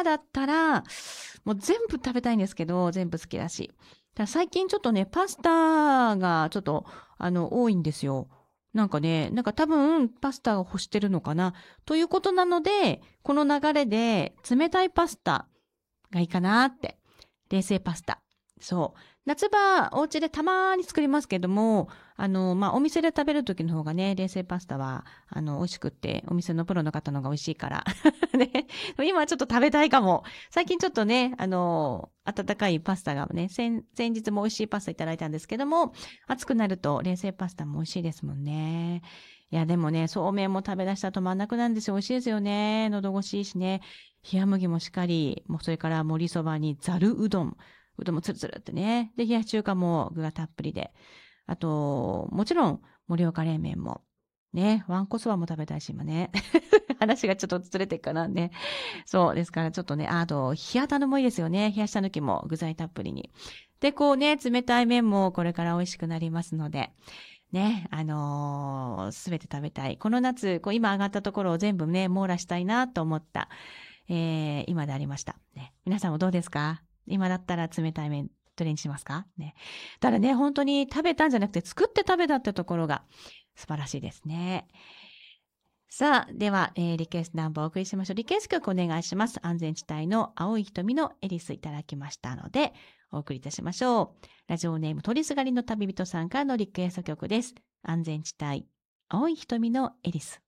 だったら、もう全部食べたいんですけど、全部好きだし。ただ最近ちょっとね、パスタがちょっと、多いんですよ。なんかね、なんか多分パスタが欲してるのかな。ということなので、この流れで冷たいパスタがいいかなって。冷製パスタ。そう。夏場、お家でたまに作りますけども、お店で食べる時の方がね、冷製パスタは、美味しくって、お店のプロの方の方が美味しいから。ね。今はちょっと食べたいかも。最近ちょっとね、温かいパスタがね、先日も美味しいパスタいただいたんですけども、暑くなると冷製パスタも美味しいですもんね。いや、でもね、そうめんも食べ出したら止まんなくなるんですよ。美味しいですよね。喉越しいいしね。冷麦もしっかり、もうそれから盛りそばにざるうどん。うどんもつるつるってね。で、冷やし中華も具がたっぷりで。あと、もちろん、盛岡冷麺も。ね、わんこそばも食べたいし、今ね。話がちょっとずれてるかなね。そうですからちょっとね、あと、冷やたぬもいいですよね。冷やしたぬきも具材たっぷりに。で、こうね、冷たい麺もこれから美味しくなりますので、ね、すべて食べたい。この夏、こう今上がったところを全部ね、網羅したいなと思った、今でありました。ね、皆さんもどうですか？今だったら冷たい麺、どれにしますかね。ただね、本当に食べたんじゃなくて作って食べたってところが素晴らしいですね。さあ、では、リクエストナンバーをお送りしましょう。リクエスト曲お願いします。安全地帯の青い瞳のエリスいただきましたので、お送りいたしましょう。ラジオネーム、通りすがりの旅人さんからのリクエスト曲です。安全地帯、青い瞳のエリス。